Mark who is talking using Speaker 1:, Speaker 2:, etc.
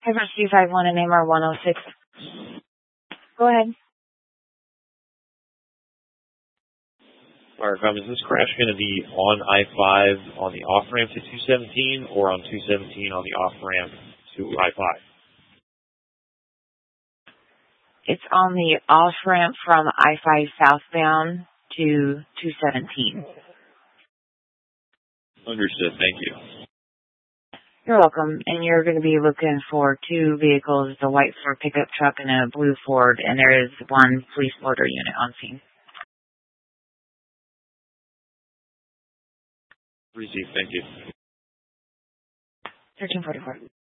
Speaker 1: Diversity 51 and AMR 106. Go ahead.
Speaker 2: Firecom, is this crash going to be on I-5 on the off-ramp to 217 or on 217 on the off-ramp to I-5?
Speaker 1: It's on the off-ramp from I-5 southbound to 217.
Speaker 2: Understood. Thank you.
Speaker 1: You're welcome. And you're going to be looking for two vehicles, the white Ford pickup truck and a blue Ford, and there is one police motor unit on scene.
Speaker 2: Received. Thank you.
Speaker 1: 1344.